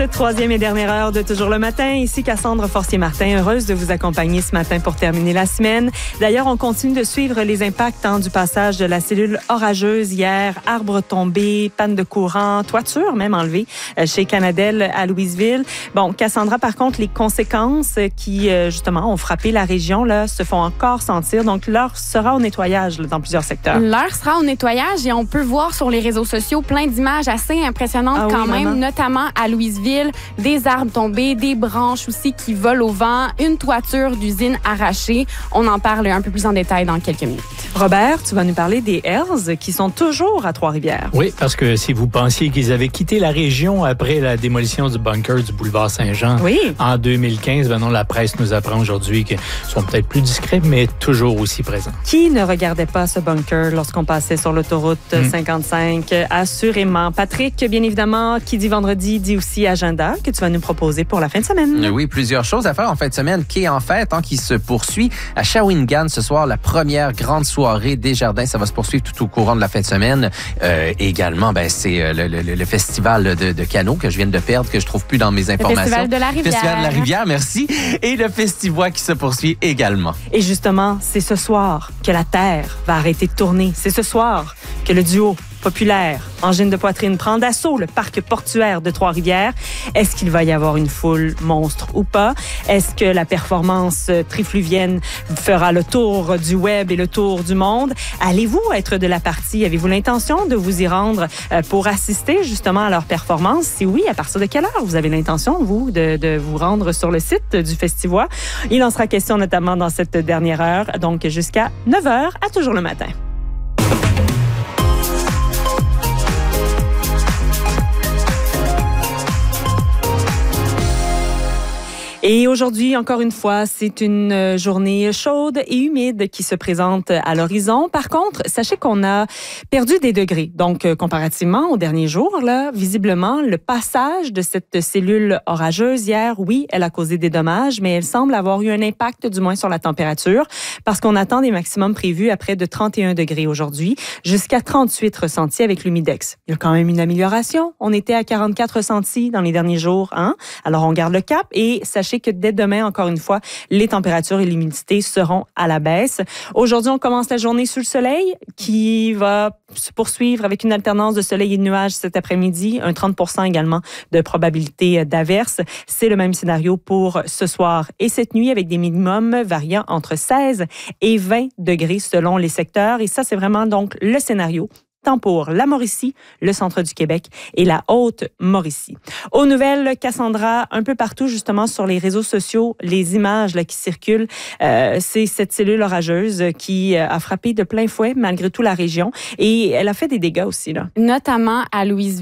Troisième et dernière heure de Toujours le matin. Ici Cassandre Forcier-Martin, heureuse de vous accompagner ce matin pour terminer la semaine. D'ailleurs, on continue de suivre les impacts du passage de la cellule orageuse hier. Arbres tombés, panne de courant, toiture même enlevée chez Canadel à Louisville. Bon, Cassandra, par contre, les conséquences qui, justement, ont frappé la région là, se font encore sentir. Donc, l'heure sera au nettoyage là, dans plusieurs secteurs. L'heure sera au nettoyage et on peut voir sur les réseaux sociaux plein d'images assez impressionnantes même, notamment à Louisville. Des arbres tombés, des branches aussi qui volent au vent, une toiture d'usine arrachée. On en parle un peu plus en détail dans quelques minutes. Robert, tu vas nous parler des Hells qui sont toujours à Trois-Rivières. Oui, parce que si vous pensiez qu'ils avaient quitté la région après la démolition du bunker du boulevard Saint-Jean en 2015, ben non, la presse nous apprend aujourd'hui qu'ils sont peut-être plus discrets, mais toujours aussi présents. Qui ne regardait pas ce bunker lorsqu'on passait sur l'autoroute 55? Assurément. Patrick, bien évidemment, qui dit vendredi, dit aussi agenda que tu vas nous proposer pour la fin de semaine. Oui, plusieurs choses à faire en fin de semaine qui est en fête, qui se poursuit à Shawinigan ce soir, la première grande soirée des jardins. Ça va se poursuivre tout au courant de la fin de semaine. Également, c'est le festival de canot que je viens de perdre, que je trouve plus dans mes informations. Le festival de la Rivière. Festival de la Rivière, merci. Et le festivois qui se poursuit également. Et justement, c'est ce soir que la Terre va arrêter de tourner. C'est ce soir que le duo populaire Engine de poitrine prend d'assaut le parc portuaire de Trois-Rivières. Est-ce qu'il va y avoir une foule monstre ou pas? Est-ce que la performance trifluvienne fera le tour du web et le tour du monde? Allez-vous être de la partie? Avez-vous l'intention de vous y rendre pour assister justement à leur performance? Si oui, à partir de quelle heure vous avez l'intention, vous, de vous rendre sur le site du Festivois? Il en sera question notamment dans cette dernière heure, donc jusqu'à 9h à Toujours le matin. Et aujourd'hui, encore une fois, c'est une journée chaude et humide qui se présente à l'horizon. Par contre, sachez qu'on a perdu des degrés. Donc, comparativement aux derniers jours, là, visiblement, le passage de cette cellule orageuse hier, oui, elle a causé des dommages, mais elle semble avoir eu un impact, du moins sur la température, parce qu'on attend des maximums prévus à près de 31 degrés aujourd'hui, jusqu'à 38 ressentis avec l'humidex. Il y a quand même une amélioration. On était à 44 ressentis dans les derniers jours, Alors, on garde le cap et sachez que dès demain, encore une fois, les températures et l'humidité seront à la baisse. Aujourd'hui, on commence la journée sous le soleil qui va se poursuivre avec une alternance de soleil et de nuages cet après-midi, un 30% également de probabilité d'averse. C'est le même scénario pour ce soir et cette nuit avec des minimums variant entre 16 et 20 degrés selon les secteurs. Et ça, c'est vraiment donc le scénario tant pour la Mauricie, le centre du Québec et la Haute-Mauricie. Aux nouvelles, Cassandra, un peu partout justement sur les réseaux sociaux, les images là, qui circulent, c'est cette cellule orageuse qui a frappé de plein fouet malgré tout la région et elle a fait des dégâts aussi. Là. Notamment à Louisville.